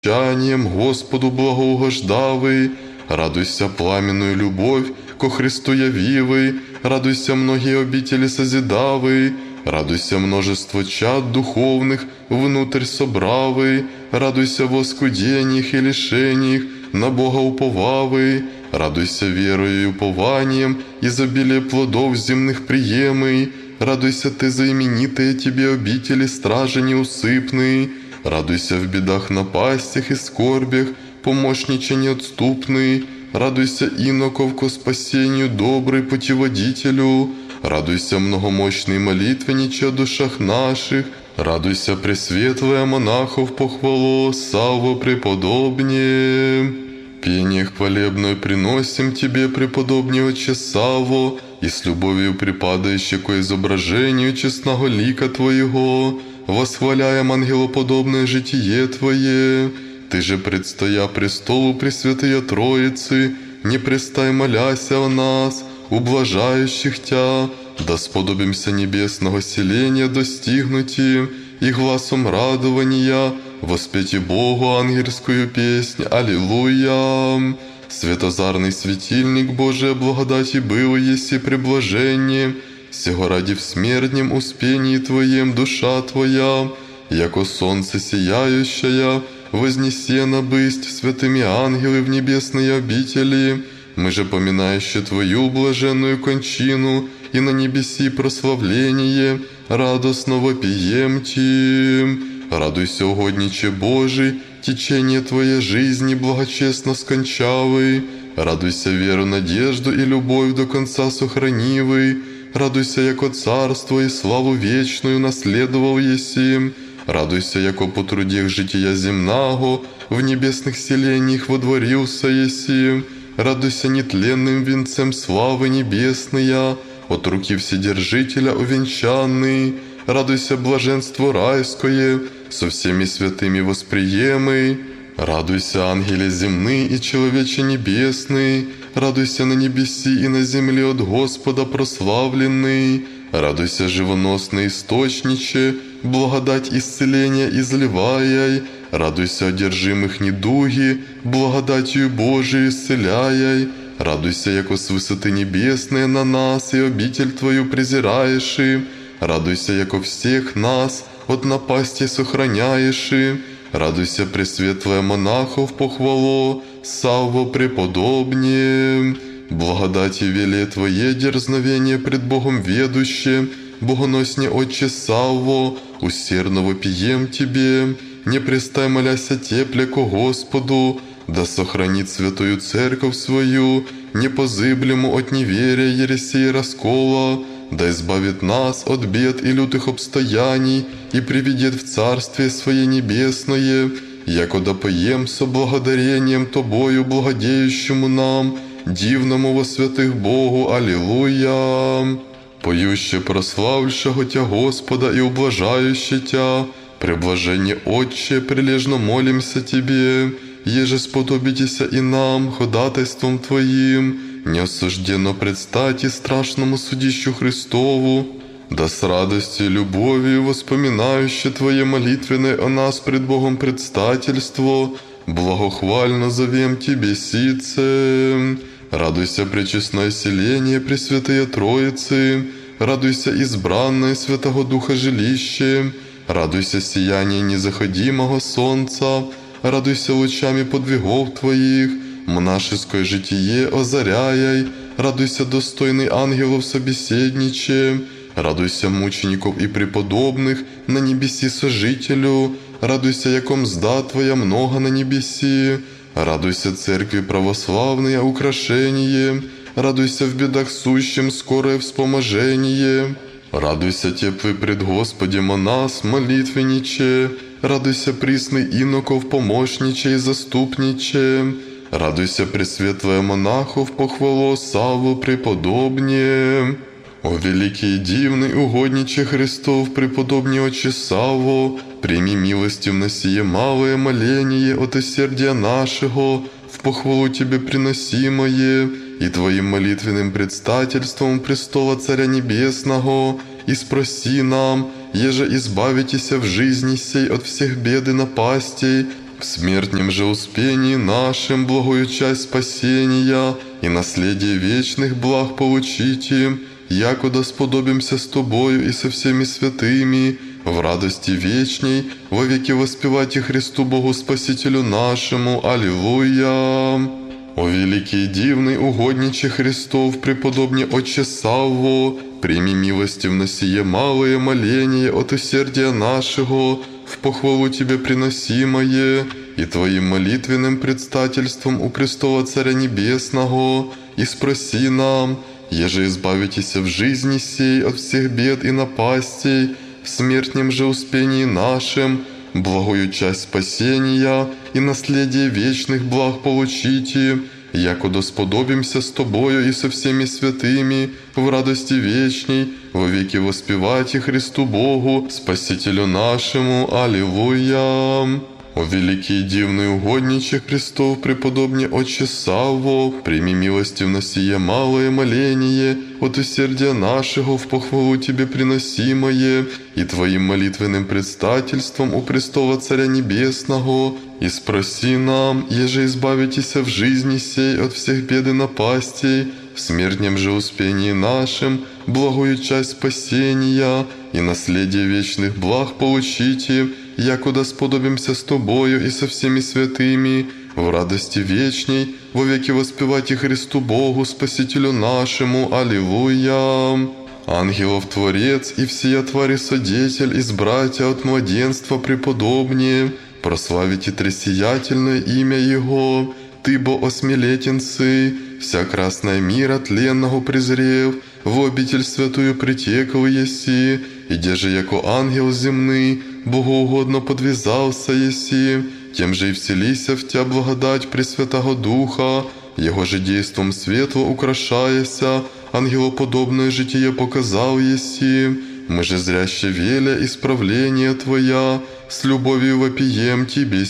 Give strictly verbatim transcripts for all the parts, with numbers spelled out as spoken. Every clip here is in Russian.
Чанием Господу благоугождавый, радуйся пламенную любовь ко Христу явивый, радуйся многие обители созидавый, радуйся множество чад духовных внутрь собравый, радуйся в оскудениях и лишениях, на Бога уповавый, радуйся верою и упованием, изобилие плодов земных приемый, радуйся ты за именитые тебе обители стражи неусыпный, радуйся в бедах, напастях и скорбях, помощниче неотступный, радуйся иноков ко спасению добрый путеводителю, радуйся многомощный молитвенниче о душах наших, радуйся пресветлая монахов похвало, Савво преподобнее. Пение хвалебное приносим тебе, преподобнее отче Савво, и с любовью припадающей ко изображению честного лика Твоего, восхваляем ангелоподобное житие Твое. Ты же, предстоя престолу Пресвятые Троицы, не престай моляся о нас, ублажающих Тя, да сподобимся небесного селения достигнуть им, и гласом радования воспети Богу ангельскую песнь. Аллилуйя! Светозарный светильник Божия благодати был еси приблажение, сего ради в смертнем успении Твоем душа Твоя, яко солнце сияющая, вознесена бысть святыми ангелы в небесные обители. Мы же, поминающие Твою блаженную кончину и на небеси прославление, радостно вопием Ти. Радуйся, угодниче Божий, течение Твоей жизни благочестно скончавый. Радуйся, веру, надежду и любовь до конца сохранивый. Радуйся, яко царство и славу вечную наследовал еси. Радуйся, яко по трудех жития земного в небесных селениях водворился еси. Радуйся нетленным венцем славы небесная, от руки Вседержителя увенчанный. Радуйся блаженству райское, со всеми святыми восприемый. Радуйся, ангеле земный и человече небесный, радуйся на небеси и на земле от Господа прославленный. Радуйся, живоносный источниче, благодать исцеления изливаяй. Радуйся, одержимых недуги, благодатью Божией исцеляй. Радуйся, яко с высоты небесной на нас и обитель Твою презираешь. Радуйся, яко всех нас от напасти сохраняешь. Радуйся, пресветлая монахов похвало, Савво преподобнее. Благодати веле Твое дерзновение пред Богом ведуще, богоносне отче Савво, усердно вопием Тебе, не престай моляся тепле ко Господу, да сохранит святую церковь свою, непозыблему от неверия, ересей и раскола, да избавит нас от бед и лютых обстояний и приведет в Царствие Свое Небесное, яко да поем со благодарением Тобою, благодеющему нам, дивному во святых Богу. Аллилуйя! Поюще прославившего Тя Господа и ублажающий Тя, преблажение Отче, прилежно молимся Тебе, еже сподобитеся и нам ходатайством Твоим, неосужденно предстать и страшному судищу Христову, да с радостью и любовью воспоминающее Твое молитвенное о нас пред Богом предстательство, благохвально зовем Тебе сице. Радуйся, пречестное селение Пресвятые Троицы, радуйся, избранное Святого Духа жилище, радуйся, сияние незаходимого солнца, радуйся лучами подвигов Твоих, монашеское житие озаряй, радуйся, достойный ангелов собеседниче, радуйся, мучеников и преподобных на небеси сожителю, радуйся, яко мзда Твоя много на небеси, радуйся, церкви православное украшение, радуйся в бедах сущем скорое вспоможение, радуйся, теплый пред Господем о нас молитвенниче, радуйся, присный иноков помощниче и заступниче, радуйся, пресветлая монахов похвало, Савво преподобнее. О великий и дивный угодниче Христов, преподобнее отче Савво, прими милостью на сие малое моление от усердия нашего, в похвалу Тебе приносимое, и Твоим молитвенным предстательством престола Царя Небесного, и спроси нам, еже избавитеся в жизни сей от всех бед и напастей, в смертнем же успении нашим благою часть спасения и наследие вечных благ получите, якуда сподобимся с Тобою и со всеми святыми, в радости вечней, вовеки воспевайте Христу Богу Спасителю нашему. Аллилуйя! О великий и дивный угодниче Христов, преподобне Отче Савво, прими милостив на сие малое моление от усердия нашего, в похвалу Тебе приносимое, и Твоим молитвенным предстательством у престола Царя Небесного, и спроси нам, еже избавитесь в жизни сей от всех бед и напастей, в смертнем же успении нашем, благою часть спасения и наследие вечных благ получите, якуда сподобимся с Тобою и со всеми святыми в радости вечней, вовеки воспевайте Христу Богу, Спасителю нашему. Аллилуйя! О великий и дивный угодниче Христов, преподобне Отче Савво, прими милостив на сие малое моление от усердия нашего в похвалу Тебе приносимое, и Твоим молитвенным предстательством у престола Царя Небесного, и спроси нам, еже избавитесь в жизни сей от всех бед и напастей, в смертнем же успении нашим, благую часть спасения и наследие вечных благ получите, якуда сподобимся с Тобою и со всеми святыми, в радости вечней, вовеки воспевайте Христу Богу, Спасителю нашему. Аллилуйя! Ангелов Творец и всея твари Содетель, избратья от младенства преподобнее, прославите тресиятельное имя Его, Ты, бо осмелетенцы, вся красная мира тленного презрев, в обитель святую притекал еси, и деже яко ангел земный, богоугодно подвязался еси, тем же и вселися в Тя благодать Пресвятого Духа, Его же действом светло украшаяся, ангелоподобное житие показал еси, мы же зряще веля исправление Твоя, с любовью вопием Тебе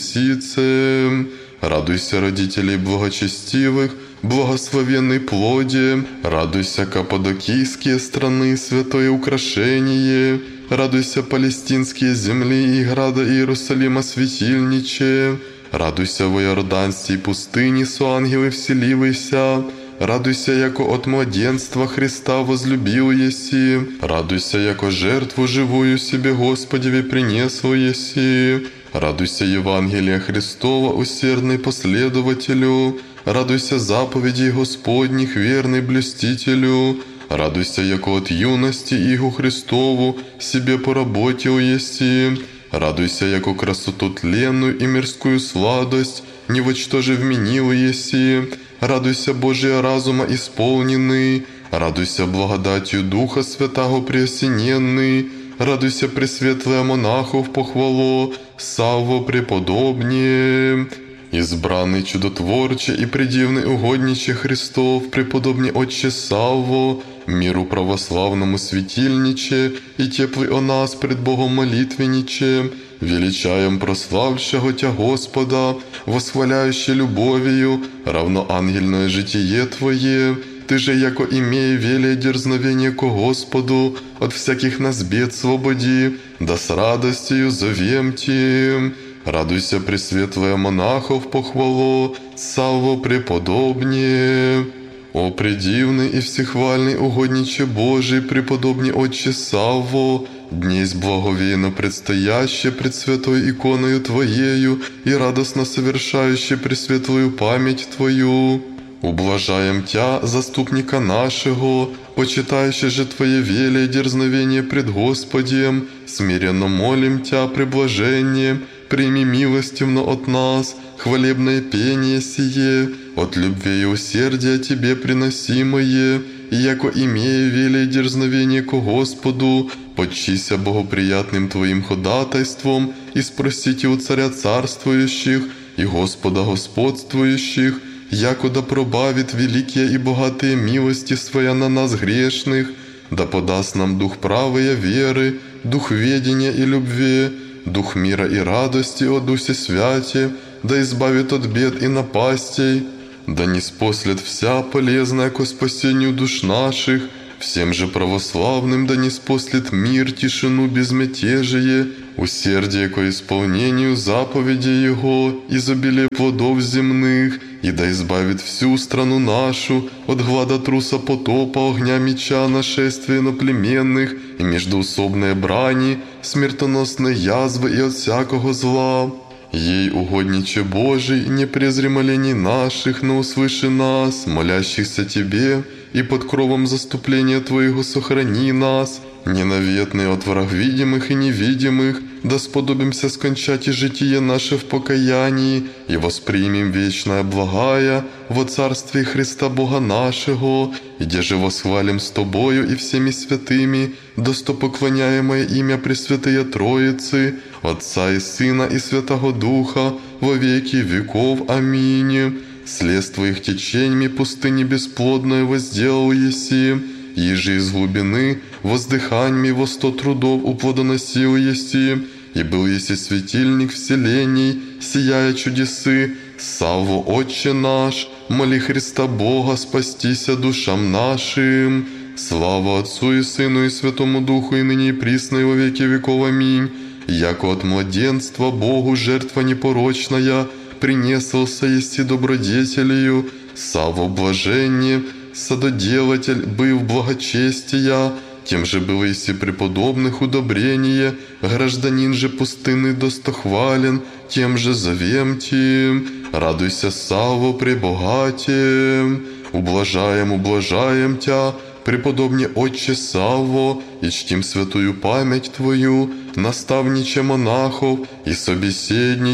сице. Радуйся, родителей благочестивых, благословенной плоде, радуйся, каппадокийские страны, святое украшение, радуйся, палестинские земли и града Иерусалима светильниче, радуйся, во Иорданской пустыне со ангелы вселивайся, радуйся, яко от младенства Христа возлюбил еси, радуйся, яко жертву живую себе Господеве принесл еси, радуйся, Евангелия Христова, усердный последователю, радуйся, заповедей Господних, верный блюстителю, радуйся, яко от юности Игу Христову себе поработил еси, радуйся, яко красоту тленную и мирскую сладость, не во что же вменил еси, радуйся, Божия разума исполненный, радуйся, благодатью Духа Святаго преосененный, радуйся, пресветлая монахов похвало, Савво преподобнее, избранный чудотворче и предивный угодниче Христов, преподобне Отче Савво, миру православному светильниче и теплый о нас пред Богом молитвенниче, величаем прославшего Тя Господа, восхваляюще любовью, равноангельное житие Твое, Ты же, яко имея велие дерзновение ко Господу, от всяких нас бед свободи, да с радостью зовем Ти. Радуйся, пресветлая монахов похвало, Савво преподобнее. О предивный и всехвальный угодниче Божий, преподобне Отче Савво, днесь благовейно предстояще пред святой иконою Твоею и радостно совершающее пресветлую память Твою, ублажаем Тя, заступника нашего, почитающий же Твое велие дерзновение пред Господием, смиренно молим Тя, преблажение, прими милостивно от нас хвалебное пение сие, от любви и усердия Тебе приносимое, и яко имея велие дерзновение ко Господу, подчися богоприятным Твоим ходатайством и спросите у Царя царствующих и Господа господствующих, якуда пробавит великие и богатые милости Своя на нас грешных, да подаст нам дух правой веры, дух ведения и любви, дух мира и радости о Духе Святе, да избавит от бед и напастей, да ниспослед вся полезная ко спасению душ наших, всем же православным да ниспослед мир, тишину, безмятежие, усердие ко исполнению заповедей Его, изобилие плодов земных, и да избавит всю страну нашу от глада труса потопа, огня меча, нашествия иноплеменных и междоусобные брани, смертоносной язвы и от всякого зла. Ей, угодниче Божий, не презри молений наших, но услыши нас, молящихся Тебе, и под кровом заступления Твоего сохрани нас, ненаветные от враг видимых и невидимых, да сподобимся скончать и житие наше в покаянии, и воспримем вечное благая во Царстве Христа Бога нашего, и где же восхвалим с Тобою и всеми святыми, достопоклоняемое имя Пресвятые Троицы, Отца и Сына и Святого Духа, во веки веков. Аминь. Слез Твоих теченьми пустыни бесплодное возделал еси, иже из глубины воздыханьми во сто трудов уплодоносил еси, и был еси светильник вселений, сияя чудесы. Савво, Отче наш, моли Христа Бога спастися душам нашим. Слава Отцу и Сыну и Святому Духу, и ныне и присно и во веки веков. Аминь. Яко от младенства Богу жертва непорочная, принесался еси добродетелью, савво блажение, садоделатель быв благочестия, тем же было еси преподобных удобрение, гражданин же пустынный достохвален, тем же зовемте, радуйся, савво пребогатем, ублажаем, ублажаем Тя, преподобне Отче Савво, и чтим святую память Твою, наставниче монахов и собеседниче